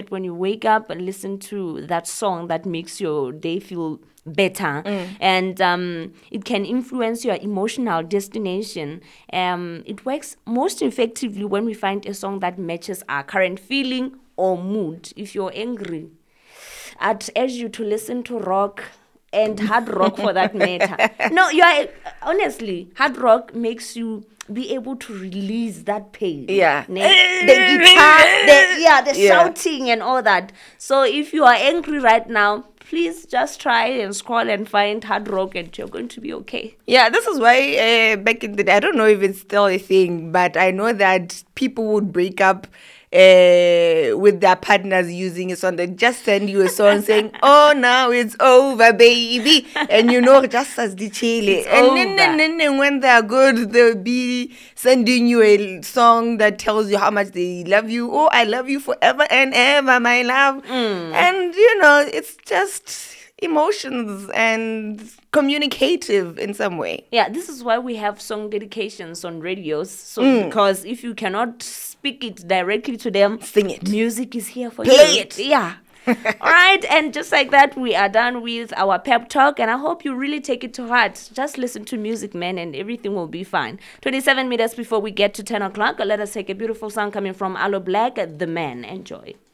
that when you wake up and listen to that song, that makes your day feel better, and it can influence your emotional destination. It works most effectively when we find a song that matches our current feeling or mood. If you're angry, I'd urge you to listen to rock and hard rock for that matter. No, you are honestly, hard rock makes you be able to release that pain. Yeah. The guitar, the shouting and all that. So if you are angry right now, please just try and scroll and find hard rock and you're going to be okay. Yeah, this is why back in the day, I don't know if it's still a thing, but I know that people would break up with their partners using a song. They just send you a song saying, "Oh, now it's over, baby," and just as the chile. And then when they're good, they'll be sending you a song that tells you how much they love you. "Oh, I love you forever and ever, my love." And it's just emotions and communicative in some way. Yeah, this is why we have song dedications on radios. So because if you cannot speak it directly to them, Sing it. Music is here for Play you. it. Yeah. All right, and just like that, we are done with our pep talk, and I hope you really take it to heart. Just listen to music, man, and everything will be fine. 27 minutes before we get to 10 o'clock, let us take a beautiful song coming from Aloe Black, The Man. Enjoy.